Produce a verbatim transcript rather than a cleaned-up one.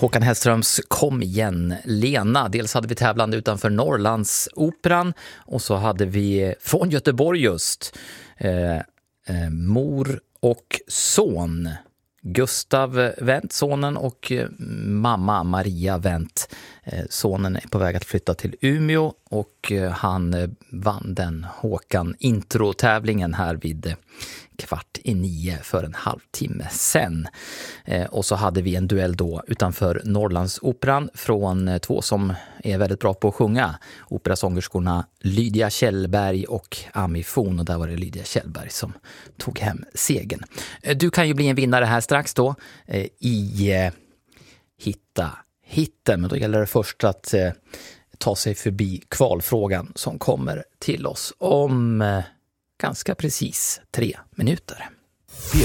Håkan Hellströms Kom igen Lena. Dels hade vi tävlande utanför Norrlandsoperan och så hade vi från Göteborg just eh, eh, mor och son. Gustav Wendt, sonen, och mamma Maria Wendt. Sonen är på väg att flytta till Umeå och han vann den Håkan introtävlingen här vid kvart i nio för en halvtimme sen. Och så hade vi en duell då utanför Norrlandsoperan från två som är väldigt bra på att sjunga. Operasångerskorna Lydia Kjellberg och Ami Fon, och där var det Lydia Kjellberg som tog hem segern. Du kan ju bli en vinnare här strax då i Hitta hitten, men då gäller det först att ta sig förbi kvalfrågan som kommer till oss om ganska precis tre minuter.